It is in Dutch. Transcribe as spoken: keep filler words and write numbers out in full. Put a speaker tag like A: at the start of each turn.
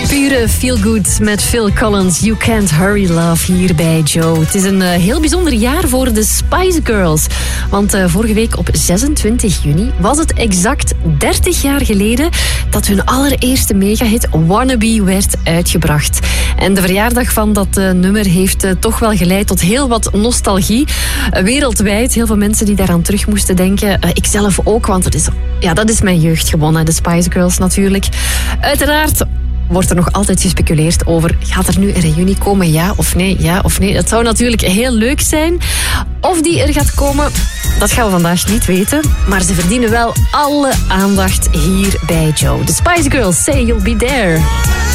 A: Pure feel good met Phil Collins. You Can't Hurry Love hier bij Joe. Het is een uh, heel bijzonder jaar voor de Spice Girls. Want uh, vorige week op zesentwintig juni was het exact dertig jaar geleden dat hun allereerste megahit Wannabe werd uitgebracht. En de verjaardag van dat uh, nummer heeft uh, toch wel geleid tot heel wat nostalgie. Uh, wereldwijd, heel veel mensen die daaraan terug moesten denken. Uh, ik zelf ook, want het is, ja, dat is mijn jeugd gewonnen, de Spice Girls natuurlijk. Uiteraard wordt er nog altijd gespeculeerd over, gaat er nu een reunie komen, ja of nee, ja of nee. Dat zou natuurlijk heel leuk zijn. Of die er gaat komen, dat gaan we vandaag niet weten. Maar ze verdienen wel alle aandacht hier bij Joe. The Spice Girls, Say You'll Be There.